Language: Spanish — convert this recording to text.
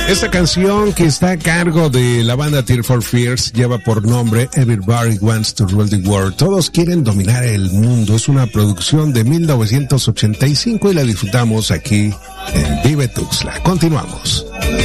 Esta canción, que está a cargo de la banda Tears for Fears, lleva por nombre Everybody Wants to Rule the World. Todos quieren dominar el mundo. Es una producción de 1985 y la disfrutamos aquí en Vive Tuxtla. Continuamos.